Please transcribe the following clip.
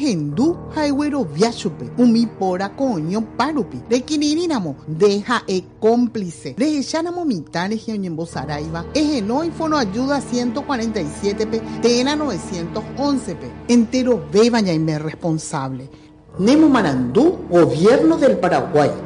hendu haigüero viachupe, umi pora coño parupi, de quinirinamo, deja cómplice, de echanamo mitad en Saraiva, no fono ayuda 147 p, tena 911 p, entero bebaña y me responsable. Nemo Marandú, Gobierno del Paraguay.